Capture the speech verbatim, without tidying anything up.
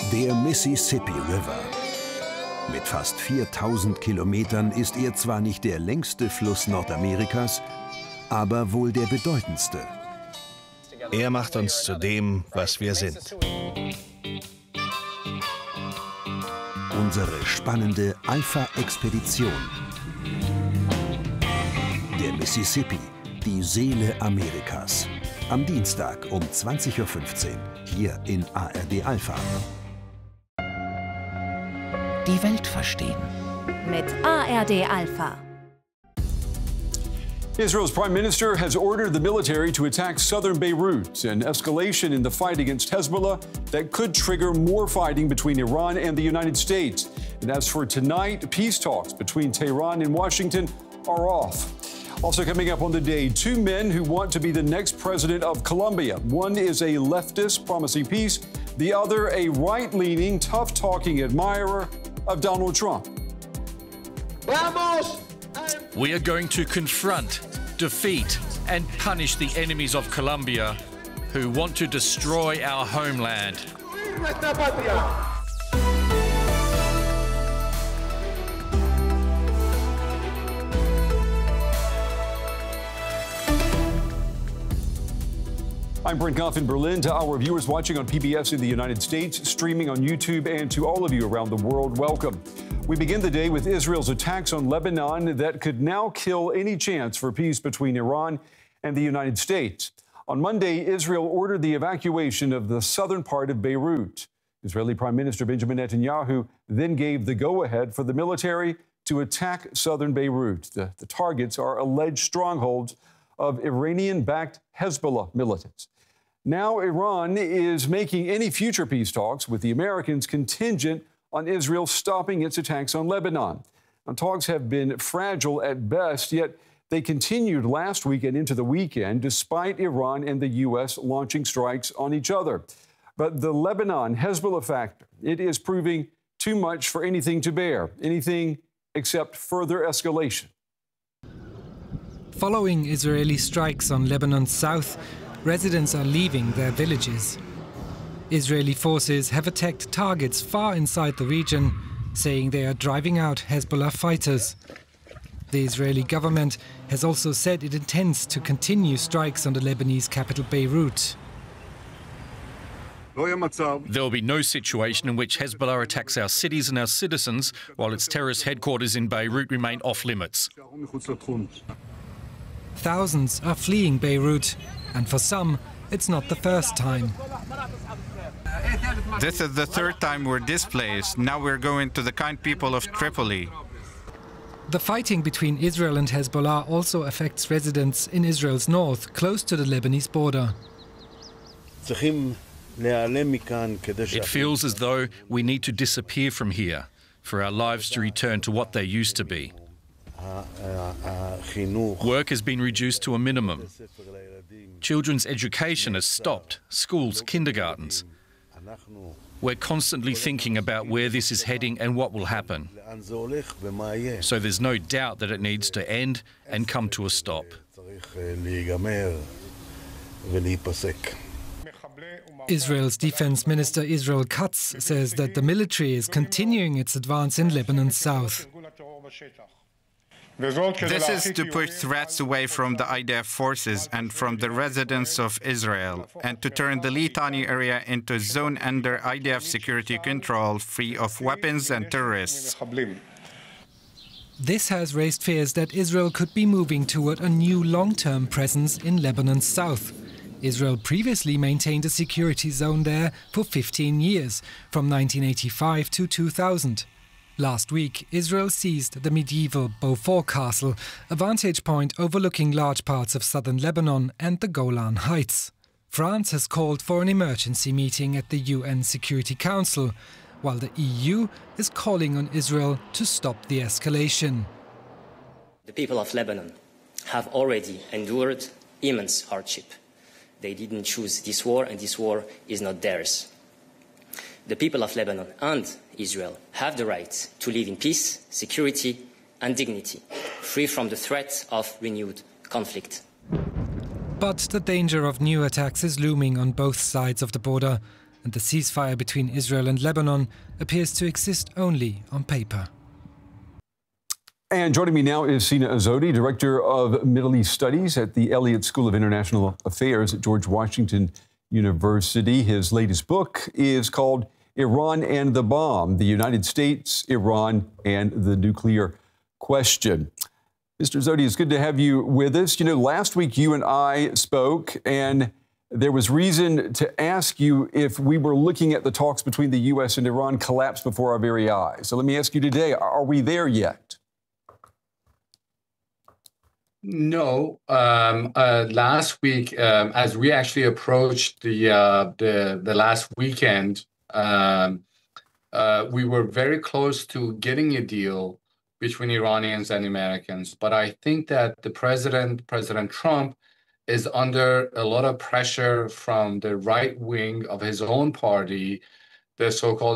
Der Mississippi River. Mit fast viertausend Kilometern ist er zwar nicht der längste Fluss Nordamerikas, aber wohl der bedeutendste. Er macht uns zu dem, was wir sind. Unsere spannende Alpha-Expedition. Der Mississippi, die Seele Amerikas. Am Dienstag um zwanzig Uhr fünfzehn, hier in A R D Alpha. Die Welt verstehen. Mit A R D Alpha. Israel's prime minister has ordered the military to attack southern Beirut, an escalation in the fight against Hezbollah that could trigger more fighting between Iran and the United States. And as for tonight, peace talks between Tehran and Washington are off. Also coming up on the day, two men who want to be the next president of Colombia. One is a leftist promising peace, the other a right-leaning, tough-talking admirer of Donald Trump. Vamos! We are going to confront, defeat, and punish the enemies of Colombia who want to destroy our homeland. I'm Brent Goff in Berlin. To our viewers watching on P B S in the United States, streaming on YouTube, and to all of you around the world, welcome. We begin the day with Israel's attacks on Lebanon that could now kill any chance for peace between Iran and the United States. On Monday, Israel ordered the evacuation of the southern part of Beirut. Israeli Prime Minister Benjamin Netanyahu then gave the go-ahead for the military to attack southern Beirut. The, the targets are alleged strongholds of Iranian-backed Hezbollah militants. Now Iran is making any future peace talks with the Americans contingent on Israel stopping its attacks on Lebanon. Now, talks have been fragile at best, yet they continued last week and into the weekend, despite Iran and the U S launching strikes on each other. But the Lebanon-Hezbollah factor, it is proving too much for anything to bear, anything except further escalation. Following Israeli strikes on Lebanon's south, residents are leaving their villages. Israeli forces have attacked targets far inside the region, saying they are driving out Hezbollah fighters. The Israeli government has also said it intends to continue strikes on the Lebanese capital Beirut. There will be no situation in which Hezbollah attacks our cities and our citizens while its terrorist headquarters in Beirut remain off limits. Thousands are fleeing Beirut, and for some, it's not the first time. This is the third time we're displaced. Now we're going to the kind people of Tripoli. The fighting between Israel and Hezbollah also affects residents in Israel's north, close to the Lebanese border. It feels as though we need to disappear from here for our lives to return to what they used to be. Work has been reduced to a minimum. Children's education has stopped, schools, kindergartens. We're constantly thinking about where this is heading and what will happen. So there's no doubt that it needs to end and come to a stop. Israel's Defense Minister Israel Katz says that the military is continuing its advance in Lebanon's south. This is to push threats away from the I D F forces and from the residents of Israel, and to turn the Litani area into a zone under I D F security control, free of weapons and terrorists. This has raised fears that Israel could be moving toward a new long-term presence in Lebanon's south. Israel previously maintained a security zone there for fifteen years, from nineteen eighty-five to two thousand. Last week, Israel seized the medieval Beaufort Castle, a vantage point overlooking large parts of southern Lebanon and the Golan Heights. France has called for an emergency meeting at the U N Security Council, while the E U is calling on Israel to stop the escalation. The people of Lebanon have already endured immense hardship. They didn't choose this war, and this war is not theirs. The people of Lebanon and Israel have the right to live in peace, security and dignity, free from the threat of renewed conflict. But the danger of new attacks is looming on both sides of the border. and the ceasefire between Israel and Lebanon appears to exist only on paper. And joining me now is Sina Azzotti, Director of Middle East Studies at the Elliott School of International Affairs at George Washington University. His latest book is called Iran and the Bomb, the United States, Iran, and the Nuclear Question. Mister Azzotti, it's good to have you with us. You know, last week you and I spoke, and there was reason to ask you if we were looking at the talks between the U S and Iran collapse before our very eyes. So let me ask you today, are we there yet? No. Um, uh, last week, um, as we actually approached the uh, the, the last weekend, um, uh, we were very close to getting a deal between Iranians and Americans. But I think that the president, President Trump, is under a lot of pressure from the right wing of his own party, the so-called